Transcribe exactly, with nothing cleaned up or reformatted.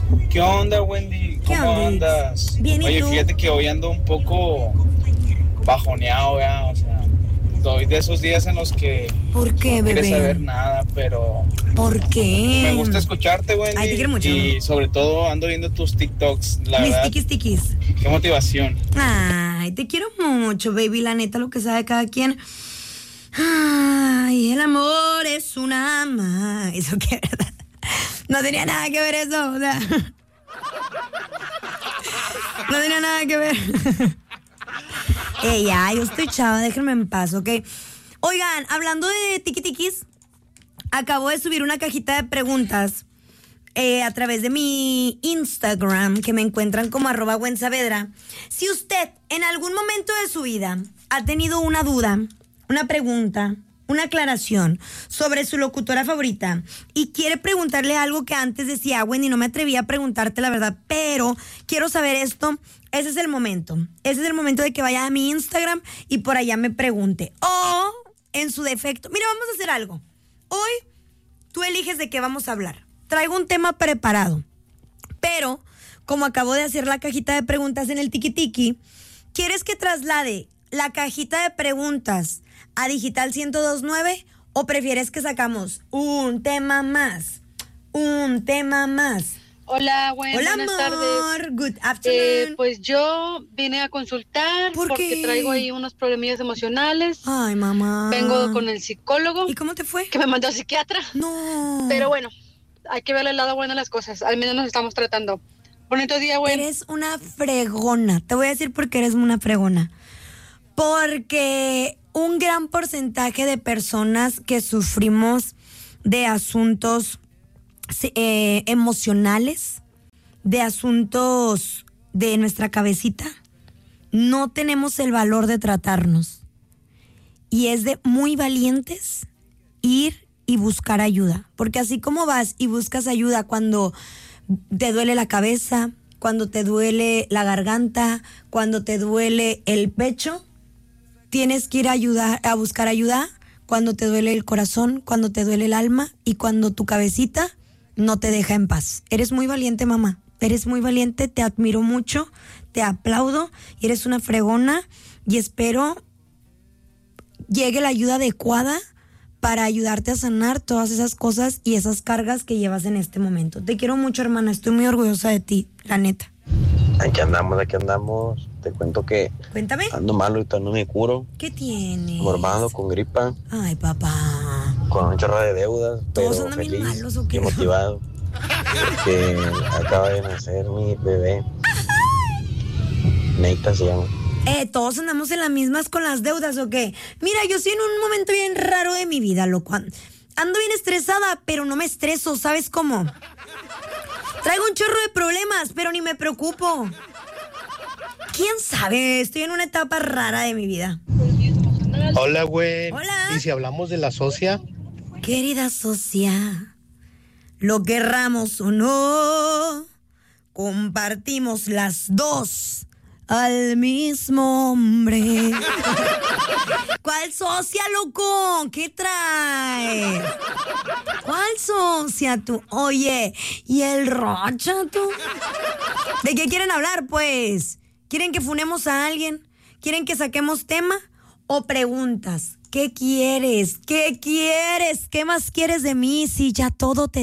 ¿Qué onda, Wendy? ¿Qué ¿Cómo onda? andas? Bien, ¿y Oye, tú? fíjate que hoy ando un poco bajoneado, ya, o sea, doy de esos días en los que ¿Por qué, no quieres bebé? saber nada, pero ¿Por qué? me gusta escucharte, Wendy. Ay, te quiero mucho. Y sobre todo ando viendo tus TikToks, la Mis verdad. tikis tikis. Qué motivación. Ay, te quiero mucho, baby. La neta, lo que sabe cada quien. Ay, el amor es una ama. Eso que, ¿verdad? No tenía nada que ver eso, o sea. No tenía nada que ver. Ey, ya, yo estoy chava, déjenme en paz, ¿ok? Oigan, hablando de tiki tikis, acabo de subir una cajita de preguntas eh, a través de mi Instagram, que me encuentran como arroba Gwen Saavedra. Si usted en algún momento de su vida ha tenido una duda, una pregunta, una aclaración sobre su locutora favorita y quiere preguntarle algo que antes decía, Wendy, no me atreví a preguntarte la verdad, pero quiero saber esto, ese es el momento. Ese es el momento de que vaya a mi Instagram y por allá me pregunte. O, en su defecto, mira, vamos a hacer algo. Hoy tú eliges de qué vamos a hablar. Traigo un tema preparado, pero como acabo de hacer la cajita de preguntas en el Tiki Tiki, ¿quieres que traslade la cajita de preguntas a Digital ciento dos punto nueve o prefieres que sacamos un tema más? Un tema más. Hola, buen, Hola, buenas amor. tardes. Good afternoon. Eh, pues yo vine a consultar ¿Por porque qué? traigo ahí unos problemillas emocionales. Ay, mamá. Vengo con el psicólogo. ¿Y cómo te fue? Que me mandó a psiquiatra. No. Pero bueno, hay que verle el lado bueno a las cosas. Al menos nos estamos tratando. Bonito día, güey. Eres una fregona. Te voy a decir por qué eres una fregona. Porque un gran porcentaje de personas que sufrimos de asuntos eh, emocionales, de asuntos de nuestra cabecita, no tenemos el valor de tratarnos. Y es de muy valientes ir y buscar ayuda. Porque así como vas y buscas ayuda cuando te duele la cabeza, cuando te duele la garganta, cuando te duele el pecho, tienes que ir a, ayudar, a buscar ayuda cuando te duele el corazón, cuando te duele el alma y cuando tu cabecita no te deja en paz. Eres muy valiente, mamá. Eres muy valiente, te admiro mucho, te aplaudo y eres una fregona y espero llegue la ayuda adecuada para ayudarte a sanar todas esas cosas y esas cargas que llevas en este momento. Te quiero mucho, hermana. Estoy muy orgullosa de ti, la neta. Aquí andamos, aquí andamos. Te cuento que Cuéntame. ando malo y todavía no me curo. ¿Qué tienes? Mormado, con gripa, Ay, papá. con un chorro de deudas, ¿Todos pero andan bien feliz malos o qué? y motivado. Porque acaba de nacer mi bebé. Neita se llama. Eh, todos andamos en las mismas con las deudas, ¿o qué? Mira, yo estoy en un momento bien raro de mi vida, loco. Ando bien estresada, pero no me estreso, ¿sabes cómo? Traigo un chorro de problemas, pero ni me preocupo. ¿Quién sabe? Estoy en una etapa rara de mi vida. Hola, güey. Hola. ¿Y si hablamos de la socia? Querida socia, lo querramos o no, compartimos las dos al mismo hombre. ¿Cuál socia, loco? ¿Qué traes? ¿Cuál socia tú? Oye, ¿y el Rocha tú? ¿De qué quieren hablar, pues? ¿Quieren que funemos a alguien? ¿Quieren que saquemos tema? ¿O preguntas? ¿Qué quieres? ¿Qué quieres? ¿Qué más quieres de mí si ya todo te